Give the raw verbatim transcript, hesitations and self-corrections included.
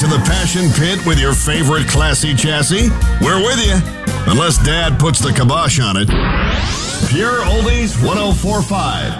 the Passion Pit with your favorite classy chassis? We're with you, unless Dad puts the kibosh on it. Pure Oldies one oh four point five.